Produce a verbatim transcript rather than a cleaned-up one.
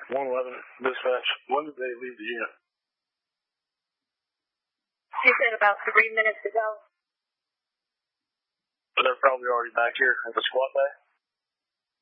one eleven, dispatch. When did they leave the unit? She said about three minutes ago. But they're probably already back here at the squat bay.